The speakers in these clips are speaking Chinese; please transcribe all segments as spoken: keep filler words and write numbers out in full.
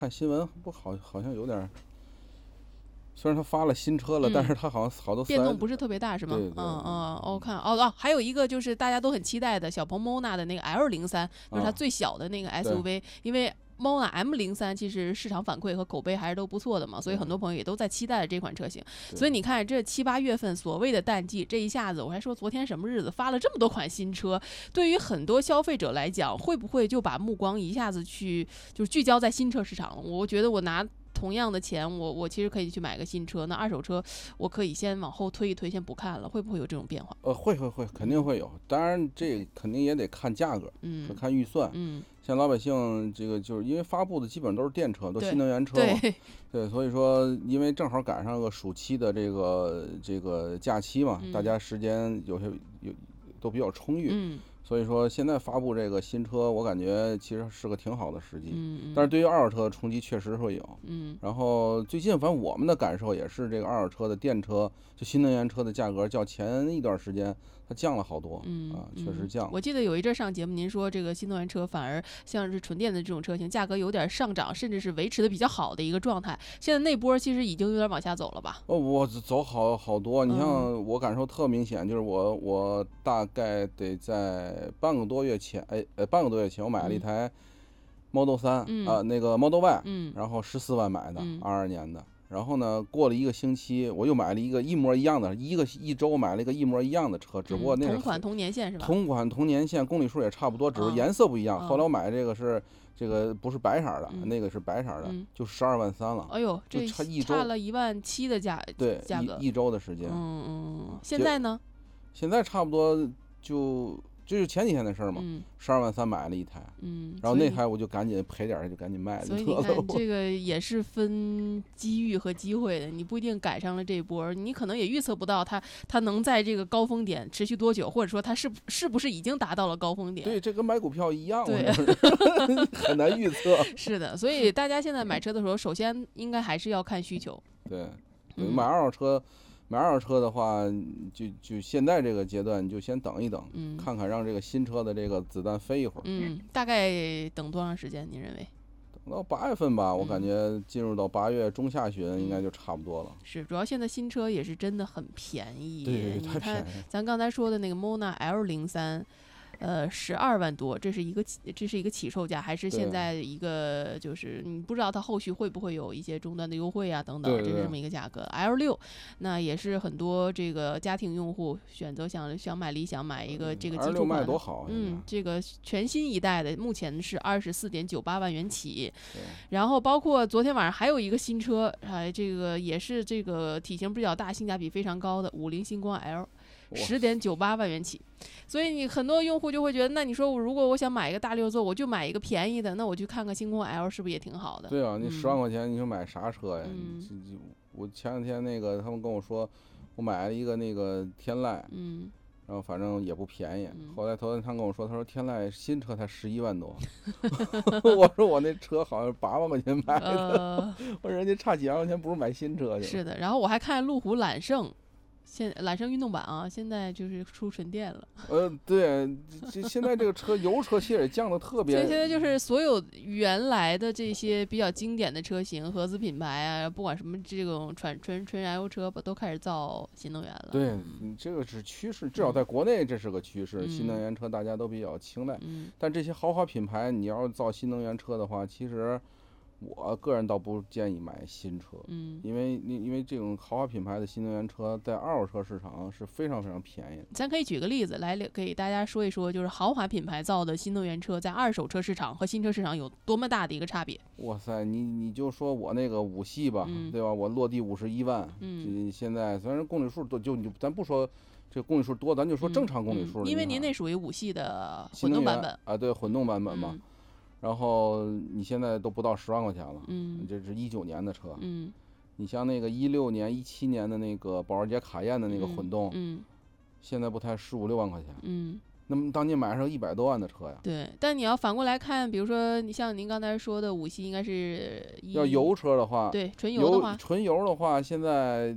看新闻不好，好像有点。虽然他发了新车了， 嗯、 但是他好像好多变动不是特别大，是吗？ 对对对嗯嗯，我看哦哦，还有一个就是大家都很期待的小鹏 Mona 的那个 L 零三，就是它最小的那个 S U V，、啊、因为 Mona M 零三其实市场反馈和口碑还是都不错的嘛，所以很多朋友也都在期待这款车型。所以你看这七八月份所谓的淡季，这一下子我还说昨天什么日子发了这么多款新车，对于很多消费者来讲，会不会就把目光一下子去就是聚焦在新车市场了？我觉得我拿同样的钱，我我其实可以去买个新车，那二手车我可以先往后推一推，先不看了，会不会有这种变化？ 呃，会会会，肯定会有。当然，这肯定也得看价格， 嗯， 看预算。 嗯， 像老百姓这个，就是因为发布的基本上都是电车，都新能源车嘛。 对对，所以说，因为正好赶上个暑期的这个这个假期嘛， 嗯、 大家时间有些有都比较充裕。 嗯。 所以说，现在发布这个新车，我感觉其实是个挺好的时机。 嗯， 但是对于二手车的冲击确实会有。 嗯。 然后最近，反正我们的感受也是，这个二手车的电车，就新能源车的价格，较前一段时间它降了好多。 嗯啊，确实降了。 我记得有一阵上节目，您说这个新能源车反而像是纯电的这种车型，价格有点上涨，甚至是维持的比较好的一个状态。现在那波其实已经有点往下走了吧？ 哦，我走好好多。你像我感受特明显，就是我我大概得在半个多月前，哎呃半个多月前我买了一台 Model 三、 嗯、 啊那个 Model Y，、 嗯、 然后十四万买的，二二、 嗯、 年的。然后呢，过了一个星期，我又买了一个一模一样的，一个一周买了一个一模一样的车，只不过那是、 嗯、同款同年限是吧？ 同款同年限，公里数也差不多，只是颜色不一样。 哦、 后来我买这个是这个不是白色的， 嗯、 那个是白色的， 嗯、 就十二万三了。 哎呦，这差一周差了一万七的价， 对， 价格一一周的时间。 嗯嗯，现在呢？ 现在差不多就。这就是前几天的事儿嘛，十二、 嗯、 万三买了一台， 嗯， 然后那台我就赶紧赔点就赶紧卖了。 所以你看，这个也是分机遇和机会的，你不一定赶上了这波，你可能也预测不到它它能在这个高峰点持续多久，或者说它是是不是已经达到了高峰点？ 对，这跟买股票一样， 对， 很难预测。 是的，所以大家现在买车的时候，首先应该还是要看需求。 对，对买二手车。嗯买二手车的话，就就现在这个阶段，你就先等一等， 嗯、 看看让这个新车的这个子弹飞一会儿。 嗯，大概等多长时间？您认为？ 等到八月份吧，我感觉进入到八月中下旬应该就差不多了。 嗯、是，主要现在新车也是真的很便宜。 对，太便宜。 咱刚才说的那个 Mona L 零三。呃，十二万多，这是一个这是一个起售价，还是现在一个就是你不知道它后续会不会有一些终端的优惠啊等等， 对对对， 这是这么一个价格。L 六，那也是很多这个家庭用户选择想想买理想买一个这个基础款。 L 六卖多好， 嗯，这个全新一代的目前是二十四点九八万元起，然后包括昨天晚上还有一个新车，哎，这个也是这个体型比较大、性价比非常高的五菱星光 L。十点九八万元起，所以你很多用户就会觉得，那你说如果我想买一个大六座，我就买一个便宜的，那我去看看星光 L 是不是也挺好的？ 对啊，你十万块钱你说买啥车呀？ 嗯、 我前两天那个他们跟我说，我买了一个那个天籁， 嗯， 然后反正也不便宜。 嗯、 后来头天他跟我说，他说天籁新车才十一万多，我说我那车好像八万块钱买的， 呃、 我说人家差几万块钱不如买新车去。 是的，然后我还看路虎揽胜。现揽胜运动版啊，现在就是出纯电了。 呃，对，这现在这个车油车其实也降的特别。 所以现在就是所有原来的这些比较经典的车型，合资品牌啊，不管什么这种纯纯纯燃油车吧，都开始造新能源了。 对，这个是趋势，至少在国内这是个趋势， 嗯、 新能源车大家都比较青睐。 嗯、 但这些豪华品牌，你要是造新能源车的话，其实。我个人倒不建议买新车， 嗯， 因为因为这种豪华品牌的新能源车在二手车市场是非常非常便宜的。 咱可以举个例子来给大家说一说，就是豪华品牌造的新能源车在二手车市场和新车市场有多么大的一个差别。 哇塞，你你就说我那个五系吧， 嗯、 对吧？我落地五十一万， 嗯， 现在虽然公里数都就你咱不说这公里数多，咱就说正常公里数、 嗯嗯。因为您那属于五系的混动版本啊，对，混动版本嘛。 嗯， 然后你现在都不到十万块钱了， 嗯， 这是一九年的车， 嗯， 你像那个一六年、一七年的那个保时捷卡宴的那个混动， 嗯，嗯现在不才十五六万块钱， 嗯， 那么当年买上一百多万的车呀。 对，但你要反过来看，比如说你像您刚才说的五系，应该是要油车的话， 对，纯油的话， 纯油的话，现在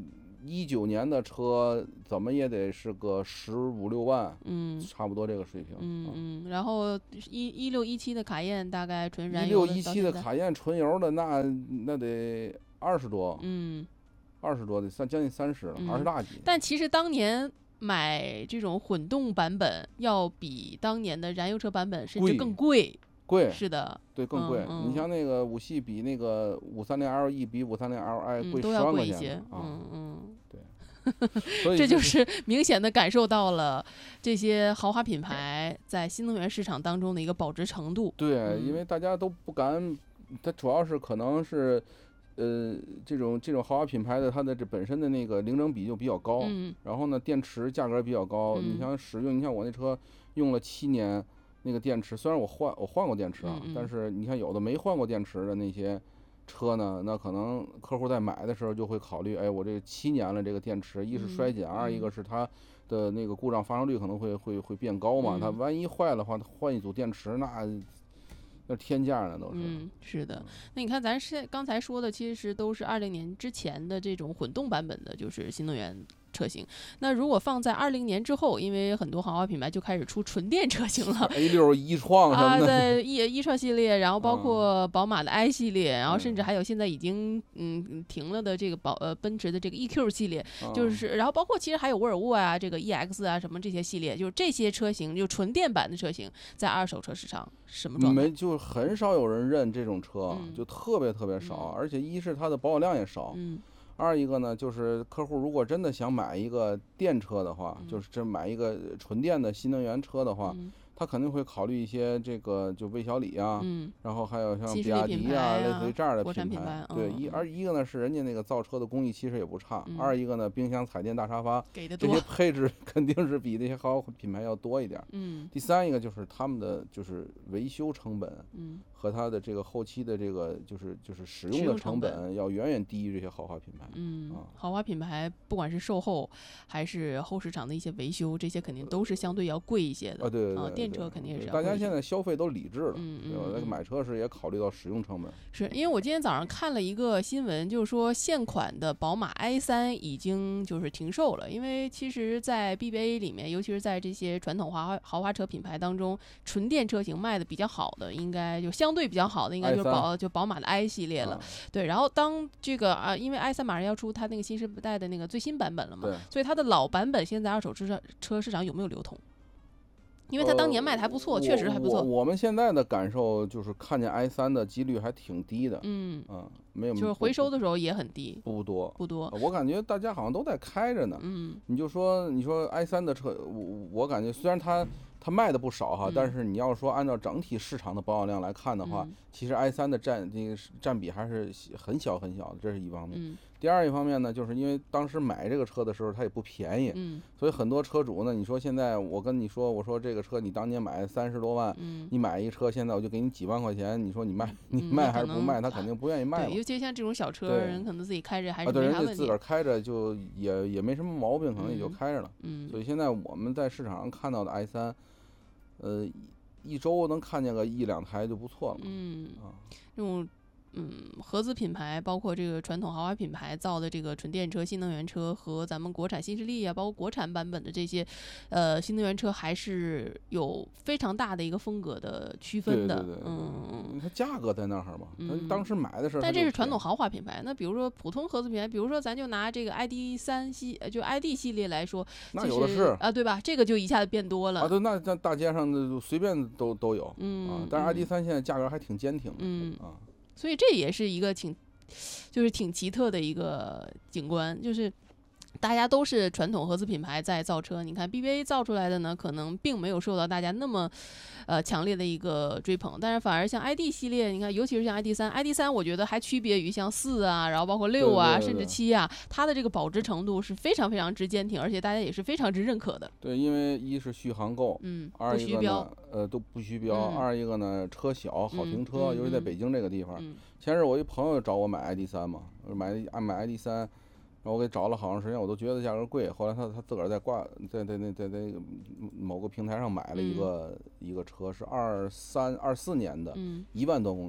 一九年的车怎么也得是个十五六万， 嗯， 差不多这个水平。 嗯嗯，然后一一六一七的卡宴大概纯燃一油六一七的卡宴纯油的那那得二十多， 嗯， 二十多得三将近三十了，二、嗯、十大几。 但其实当年买这种混动版本要比当年的燃油车版本甚至更贵。 贵是的， 对，更贵。 嗯嗯、 你像那个五系比那个五三零 L E 比五三零 L I 贵十万块钱、 嗯、嗯嗯， 对。所以这就是明显的感受到了这些豪华品牌在新能源市场当中的一个保值程度。 对， 嗯、 因为大家都不敢，它主要是可能是，呃，这种这种豪华品牌的它的这本身的那个零整比就比较高， 嗯、 然后呢，电池价格比较高。 嗯、 你像使用，你像我那车用了七年。那个电池虽然我换我换过电池啊， 嗯嗯但是你看有的没换过电池的那些车呢，那可能客户在买的时候就会考虑，哎，我这七年了，这个电池一是衰减， 嗯、 二一个是它的那个故障发生率可能会会会变高嘛， 嗯、 它万一坏的话，换一组电池那那天价呢都是。 嗯，是的。那你看咱是刚才说的，其实都是二零年之前的这种混动版本的，就是新能源车型。那如果放在二零年之后，因为很多豪华品牌就开始出纯电车型了 ，A 六、一创什么的， 啊，对，一一创系列，然后包括宝马的 i 系列，然后甚至还有现在已经嗯停了的这个宝呃奔驰的这个 E Q 系列，就是然后包括其实还有沃尔沃啊，这个 E X 啊什么这些系列，就是这些车型就纯电版的车型，在二手车市场什么状态？ 没，就很少有人认这种车， 嗯、 就特别特别少， 嗯、 而且一是它的保有量也少。 嗯。 二一个呢，就是客户如果真的想买一个电车的话， 嗯、 就是真买一个纯电的新能源车的话， 嗯、 他肯定会考虑一些这个就魏小李啊， 嗯、 然后还有像比亚迪啊， 类似于这样的品牌。 品牌嗯、 对，一而一个呢是人家那个造车的工艺其实也不差， 嗯、 二一个呢冰箱、彩电、大沙发给的多， 这些配置肯定是比那些豪华品牌要多一点。 嗯。 第三一个就是他们的就是维修成本， 嗯。 和它的这个后期的这个就是就是使用的成本要远远低于这些豪华品牌。 嗯， 啊、 豪华品牌不管是售后还是后市场的一些维修，这些肯定都是相对要贵一些的。 啊，对对 对, 对，啊，电车肯定也是要贵一些。大家现在消费都理智了， 嗯对吧？那、嗯、买车时也考虑到使用成本。 是因为我今天早上看了一个新闻，就是说现款的宝马 i 三已经就是停售了，因为其实，在 B B A 里面，尤其是在这些传统豪华豪华车品牌当中，纯电车型卖的比较好的，应该就相对比较好的，应该。就是宝就宝马的 i 系列了， 啊、 对，然后当这个啊，因为 i 三马上要出它那个新时代的那个最新版本了嘛，所以它的老版本现在二手车车市场有没有流通？因为它当年卖的还不错， 呃、 确实还不错。 我, 我们现在的感受就是看见 i 三的几率还挺低的， 嗯啊，没有， 就是回收的时候也很低， 不多不多。 我感觉大家好像都在开着呢， 嗯， 你就说你说 i 三的车，我我感觉虽然它。它卖的不少哈， 嗯、 但是你要说按照整体市场的保有量来看的话， 嗯、 其实 i 三的占这个占比还是很小很小的，这是一方面。 嗯、 第二一方面呢，就是因为当时买这个车的时候它也不便宜， 嗯、 所以很多车主呢，你说现在我跟你说，我说这个车你当年买三十多万， 嗯、 你买一车现在我就给你几万块钱，你说你卖你卖还是不卖？他肯定不愿意卖。 对，尤其像这种小车，人可能自己开着还是没啥问题。啊，对，人家家自个儿开着就也也没什么毛病，可能也就开着了。 嗯， 所以现在我们在市场上看到的 i 三。呃，一周能看见个一两台就不错了。 嗯， 啊， 这种嗯合资品牌，包括这个传统豪华品牌造的这个纯电车、新能源车，和咱们国产新势力啊，包括国产版本的这些呃新能源车，还是有非常大的一个风格的区分的。 对对对， 嗯， 它价格在那儿嘛， 嗯， 他当时买的时候。 但这是传统豪华品牌。那比如说普通合资品牌，比如说咱就拿这个 I D 三系，就 I D 系列来说， 那有的是啊，对吧？这个就一下子变多了啊。对，那在大街上就随便都都有。 嗯啊，但是 I D 三现在价格还挺坚挺的。 嗯啊。 所以这也是一个挺，就是挺奇特的一个景观，就是大家都是传统合资品牌在造车，你看 B B A 造出来的呢，可能并没有受到大家那么呃强烈的一个追捧，但是反而像 I D 系列，你看，尤其是像 I D 三 ，I D 三我觉得还区别于像四啊，然后包括六啊， 对对对对， 甚至七啊，它的这个保值程度是非常非常之坚挺，而且大家也是非常之认可的。 对，因为一是续航够， 嗯， 二一个呢， 呃，都不虚标， 嗯、 二一个呢，车小好停车， 嗯、 尤其在北京这个地方。 嗯、 前日我一朋友找我买 I D 三嘛，买爱买 I D 三，然后我给找了好长时间，我都觉得价格贵。后来他他自个儿在挂在在那在在那个某个平台上买了一个、嗯、一个车，是二三二四年的， 嗯、 一万多公里。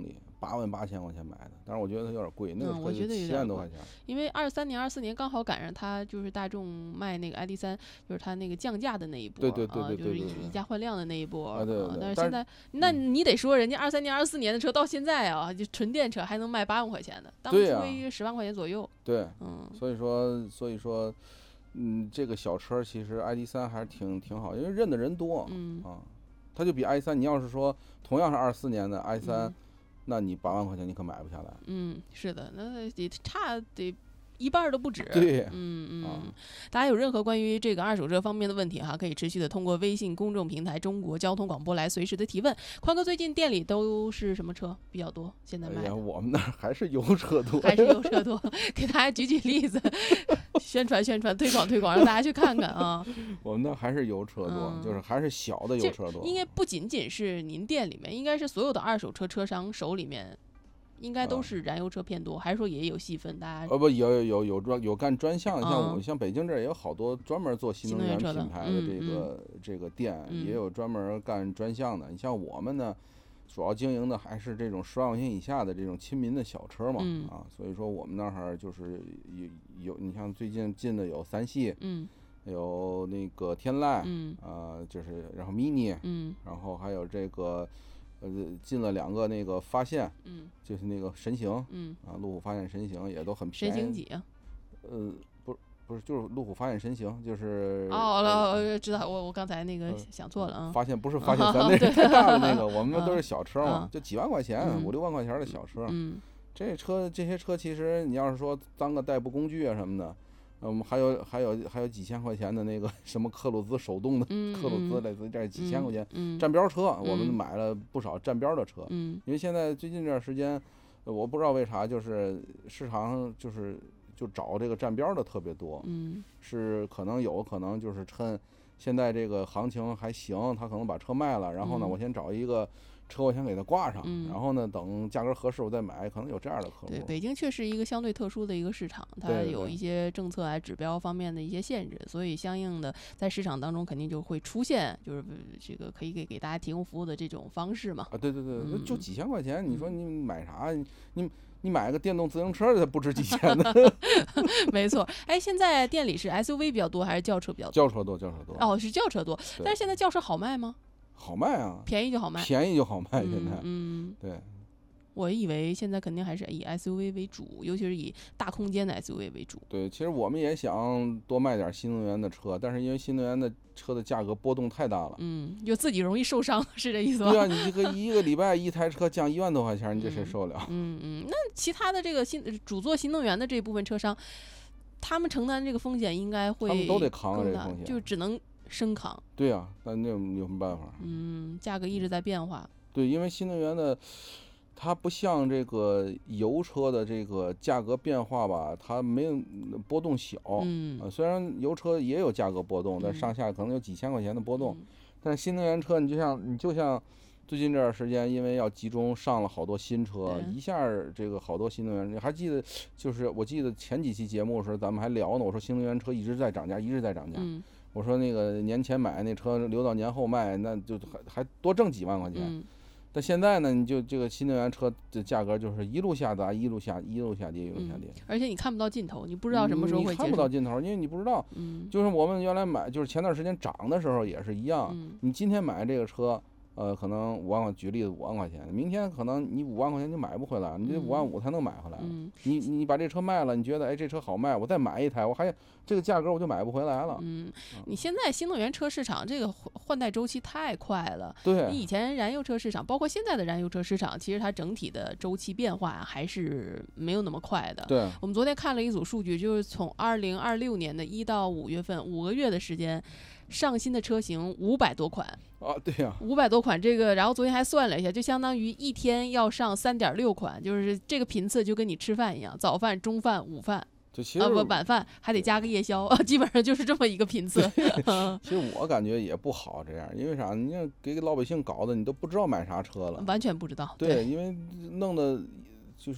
八万八千块钱买的，但是我觉得它有点贵，那个嗯，我车就七觉得有点贵万多块钱。 因为二三年、二四年刚好赶上它就是大众卖那个 I D 三，就是它那个降价的那一波， 对对对啊， 对就是对对对以以价换量的那一波。 啊对对啊对但是但是现在，那嗯你得说人家二三年、二四年的车到现在啊，就纯电车还能卖八万块钱的，当对呀初一个十万块钱左右。 对， 嗯所以说所以说，嗯，这个小车其实 I D 三还是挺挺好，因为认的人多嗯啊。它就比 i 三，你要是说同样是二四年的 i 三， 嗯那你八万块钱你可买不下来。 嗯，是的，那得差得一半儿都不止。 对嗯嗯， 啊大家有任何关于这个二手车方面的问题哈，可以持续的通过微信公众平台中国交通广播来随时的提问。宽哥最近店里都是什么车比较多？现在卖的？ 哎呀，我们那儿还是油车多， 还是油车多？给大家举举例子，宣传宣传，推广推广，让大家去看看啊。 我们那儿还是油车多， 嗯就是还是小的油车多。 应该不仅仅是您店里面，应该是所有的二手车车商手里面，应该都啊是燃油车偏多，还是说也有细分？大家呃不有有有有专有干专项，像我嗯们像北京这儿也有好多专门做新新能源能源车的品牌的嗯这个这个店， 嗯也有专门干专项的。你像我们呢，主要经营的还是这种十万块钱以下的这种亲民的小车嘛， 嗯啊，所以说我们那儿就是有有，你像最近进的有三系， 嗯有那个天籁， 嗯呃，就是然后 mini， 嗯然后还有这个呃进了两个那个发现， 嗯就是那个神行嗯， 啊，路虎发现神行也都很便宜。 神行几啊？ 呃，不是不是，就是路虎发现神行，就是哦， 呃我知道，我我刚才那个呃想错了啊。 发现不是发现三，那是太大的那个，我们都是小车嘛啊， 就几万块钱， 嗯五六万块钱的小车。 嗯这车这些车其实你要是说当个代步工具啊什么的，嗯，还有还有还有几千块钱的那个什么克鲁兹手动的嗯， 克鲁兹嗯类似这几千块钱嗯站标车，我们嗯买了不少站标的车， 嗯因为现在最近这段时间，呃我不知道为啥就是市场上就是就找这个站标的特别多， 嗯是可能有可能就是趁现在这个行情还行，他可能把车卖了，然后呢， 嗯我先找一个车，我先给它挂上， 嗯然后呢，等价格合适我再买，可能有这样的客对， 户。 北京确实一个相对特殊的一个市场，它对对对有一些政策啊、指标方面的一些限制，所以相应的在市场当中肯定就会出现，就是呃这个可以给给大家提供服务的这种方式嘛。 啊，对对对，那就嗯几千块钱，你说嗯你买啥？你你买个电动自行车它不值几千的， 没错，哎，现在店里是 S U V 比较多还是轿车比较多？ 轿车多，轿车多， 哦，是轿车多， 对但是现在轿车好卖吗？ 好卖啊， 便宜就好卖。 便宜就好卖，现嗯在嗯， 对。 我以为现在肯定还是以 S U V 为主，尤其是以大空间的 S U V 为主。 对，其实我们也想多卖点新能源的车，但是因为新能源的车的价格波动太大了。 嗯，就自己容易受伤，是这意思吧？ 对啊，你这个一个礼拜一台车降一万多块钱，你这谁嗯受得了？ 嗯嗯，那其他的这个新主做新能源的这部分车商，他们承担这个风险应该会他们都得扛啊更大这个风险就只能生扛。 对呀、那那有有什么办法？ 嗯，价格一直在变化。 对，因为新能源的，它不像这个油车的这个价格变化吧，它没有波动小。 嗯呃，虽然油车也有价格波动，但嗯上下可能有几千块钱的波动， 嗯但是新能源车，你就像你就像最近这段时间，因为要集中上了好多新车， 对一下儿这个好多新能源，你还记得就是我记得前几期节目的时候，咱们还聊呢，我说新能源车一直在涨价，一直在涨价。 嗯我说那个年前买那车留到年后卖，那就还还多挣几万块钱。 嗯但现在呢，你就这个新能源车的价格就是一路下砸，一路下一路下跌，一路下跌， 而且你看不到尽头，你不知道什么时候会你看结束。 不到尽头，因为你不知道。 嗯就是我们原来买，就是前段时间涨的时候也是一样。 嗯你今天买这个车，呃，可能五万块，举例子五万块钱，明天可能你五万块钱就买不回来，你这嗯五万五才能买回来了。 嗯你你把这车卖了，你觉得哎这车好卖，我再买一台，我还这个价格我就买不回来了。 嗯，你现在新能源车市场这个换换代周期太快了。 对你以前燃油车市场，包括现在的燃油车市场，其实它整体的周期变化还是没有那么快的。 对， 我们昨天看了一组数据，就是从二零二六年的一到五月份，五个月的时间，上新的车型五百多款， 啊对呀、 五百多款，这个，然后昨天还算了一下，就相当于一天要上三点六款，就是这个频次就跟你吃饭一样，早饭、中饭、午饭， 就其实、 啊不晚饭还得加个夜宵，基本上就是这么一个频次。 其实我感觉也不好这样，因为啥？你这给老百姓搞的，你都不知道买啥车了。 完全不知道。 对，因为弄的，就是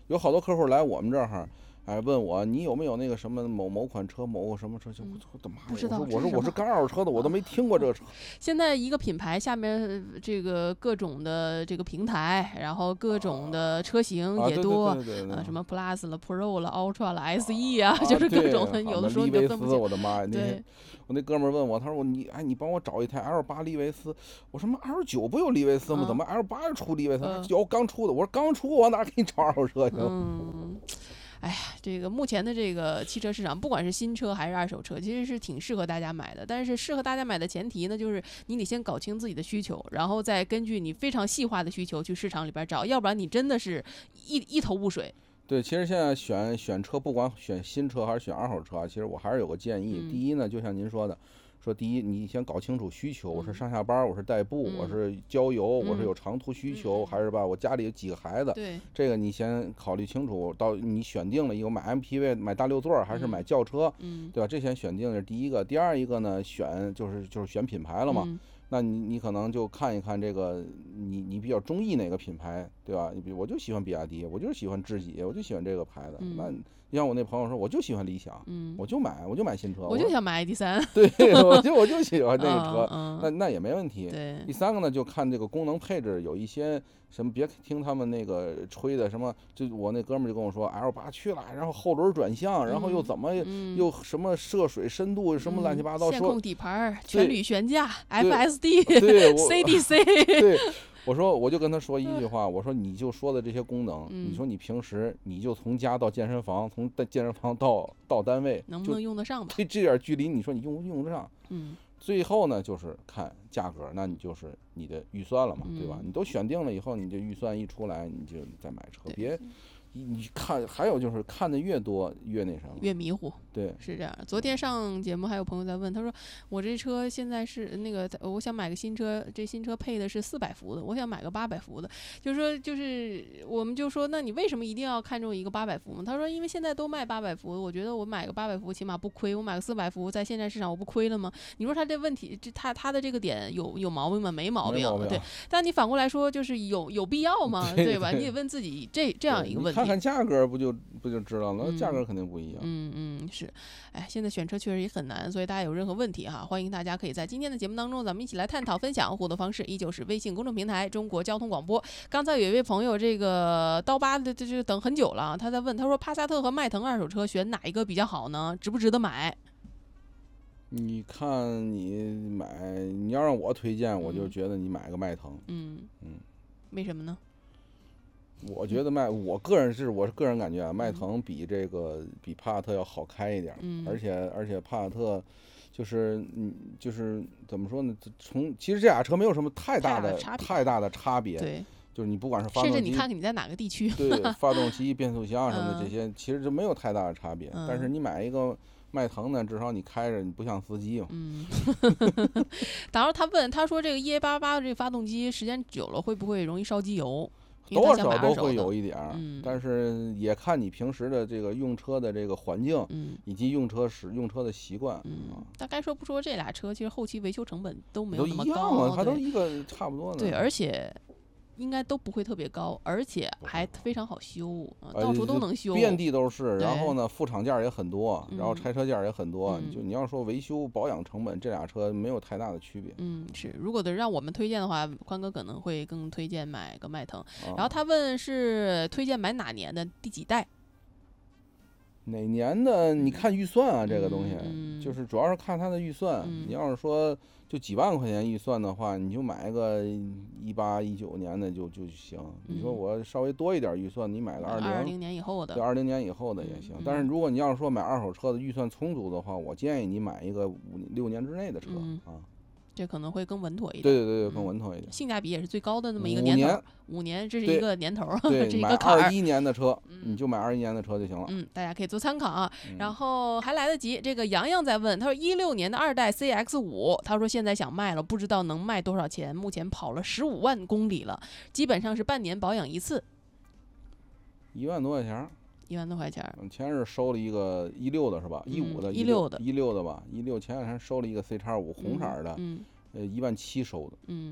有好多客户来我们这儿，哎，问我你有没有那个什么某某款车，某个什么车，就我的妈呀！ 不知道我说我说我是干二手车的，我都没听过这个车。 现在一个品牌下面这个各种的这个平台，然后各种的车型也多，呃，什么 Plus 了、Pro 了、Ultra 了、S E 啊，就是各种的，有的时候你就分不清。 我的妈呀！ 对， 我那哥们儿问我，他说我你哎你帮我找一台 L 八 利维斯，我说什么 L 九不有利维斯吗？怎么 L 八出利维斯？有刚出的，我说刚出，我哪给你找二手车去？ 嗯。哎呀，这个目前的这个汽车市场，不管是新车还是二手车，其实是挺适合大家买的。但是适合大家买的前提呢，就是你得先搞清自己的需求，然后再根据你非常细化的需求去市场里边找，要不然你真的是一一头雾水。 对，其实现在选选车，不管选新车还是选二手车，其实我还是有个建议。 嗯、 第一呢，就像您说的。说第一，你先搞清楚需求，我是上下班，我是代步， 嗯、 我是郊游， 嗯、 我是有长途需求， 嗯、 还是吧，我家里有几个孩子， 对， 这个你先考虑清楚。到你选定了以后，买 M P V、买大六座还是买轿车， 嗯、 对吧？这先选定是第一个。第二一个呢，选就是就是选品牌了嘛。 嗯、 那你你可能就看一看这个，你你比较中意哪个品牌，对吧？你比如我就喜欢比亚迪，我就喜欢智己，我就喜欢这个牌子。 嗯、 那你像我那朋友说，我就喜欢理想， 嗯， 我就买，我就买新车， 我就想买 I D 三， 对，我就我就喜欢那个车， 嗯、 那那也没问题。 对， 第三个呢，就看这个功能配置，有一些什么，别听他们那个吹的什么，就我那哥们儿就跟我说 L 八去了，然后后轮转向，然后又怎么、 嗯、 又什么涉水深度，什么乱七八糟， 线控底盘、全铝悬架、F S D、 对 C D C， 对。我说，我就跟他说一句话，我说你就说的这些功能， 嗯、 你说你平时你就从家到健身房，从健身房到到单位， 能不能用得上吧？ 这这点距离，你说你用不用得上？ 嗯， 最后呢，就是看价格，那你就是你的预算了嘛， 嗯、 对吧？你都选定了以后，你这预算一出来，你就再买车，别。你看，还有就是看的越多越那什么， 越迷糊。 对， 是这样。昨天上节目还有朋友在问，他说我这车现在是那个，我想买个新车，这新车配的是四百伏的，我想买个八百伏的。就是说，就是我们就说，那你为什么一定要看中一个八百伏吗？他说，因为现在都卖八百伏，我觉得我买个八百伏起码不亏，我买个四百伏在现在市场我不亏了吗？你说他这问题，这他他的这个点有有毛病吗？没毛病， 没毛病对。但你反过来说，就是有有必要吗？ 对, 对吧？你得问自己这这样一个问题。 看看价格不就不就知道了？价格肯定不一样。 嗯嗯是，哎，现在选车确实也很难，所以大家有任何问题哈，欢迎大家可以在今天的节目当中，咱们一起来探讨分享。互动方式依旧是微信公众平台中国交通广播。刚才有一位朋友，这个刀疤的这这等很久了，他在问，他说帕萨特和迈腾二手车选哪一个比较好呢？值不值得买？ 你看你买，你要让我推荐，我就觉得你买个迈腾。 嗯嗯， 为什么呢？ 我觉得迈，我个人是我个人感觉啊，迈腾比这个比帕萨特要好开一点， 嗯、 而且而且帕萨特就是嗯就是怎么说呢？从其实这俩车没有什么太大的太大的差别， 对， 就是你不管是发动机， 甚至你看看你在哪个地区， 对，发动机、变速箱什么的这些， 嗯、 其实就没有太大的差别。 嗯、 但是你买一个迈腾呢，至少你开着你不像司机嘛。 嗯，然后他问，他说这个 E A 八八这个发动机时间久了会不会容易烧机油？ 多少都会有一点儿， 嗯、 但是也看你平时的这个用车的这个环境， 嗯、 以及用车使用车的习惯。 嗯，但该说不说，这俩车其实后期维修成本都没有那么高，都一样啊，它都一个差不多的。 对，而且应该都不会特别高，而且还非常好修，啊、到处都能修， 遍地都是。然后呢，副厂件也很多，然后拆车件也很多。 嗯、 就你要说维修保养成本，这俩车没有太大的区别。 嗯，是。如果得让我们推荐的话，宽哥可能会更推荐买个迈腾。 啊、 然后他问是推荐买哪年的，第几代？ 哪年的？你看预算啊，这个东西、 嗯、 就是主要是看它的预算。 嗯、 你要是说就几万块钱预算的话，你就买个一八一九年的就就行。 嗯、 你说我稍微多一点预算，你买个二零二零年以后的， 对，二零年以后的也行。 嗯、 但是如果你要是说买二手车的预算充足的话，我建议你买一个五六年之内的车、 嗯、 啊。 这可能会更稳妥一点， 对对对，更稳妥一点、 嗯，性价比也是最高的那么一个年头。五年，这是一个年头， 对， 这是一个坎儿。 买二一年的车， 嗯、 你就买二一年的车就行了。 嗯，大家可以做参考啊。 嗯、 然后还来得及。这个洋洋在问，他说一六年的二代 C X 五，他说现在想卖了，不知道能卖多少钱。目前跑了十五万公里了，基本上是半年保养一次。 一万多块钱。 一万多块钱， 前日收了一个一六的是吧？一五的， 一六的， 一六的吧？一六前两天收了一个 C 叉五红色的， 嗯， 呃，一万七收的， 嗯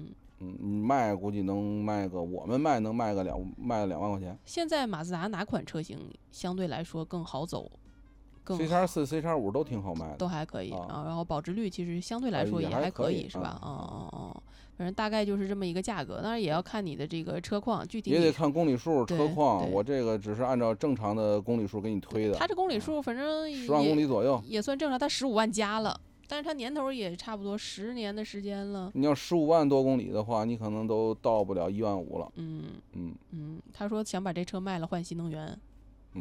嗯，你卖估计能卖个，我们卖能卖个两卖两万块钱。 现在马自达哪款车型相对来说更好走？更 C 叉四、C 叉五都挺好卖的， 都还可以啊。 啊，然后保值率其实相对来说也还可以，是吧？ 嗯嗯嗯嗯，反正大概就是这么一个价格，当然也要看你的这个车况，具体也得看公里数、车况。 对我这个只是按照正常的公里数给你推的。 它这公里数反正十万公里左右也算正常，它十五万加了。但是它年头也差不多十年的时间了。 你要十五万多公里的话，你可能都到不了一万五了。 嗯嗯嗯，他说想把这车卖了换新能源。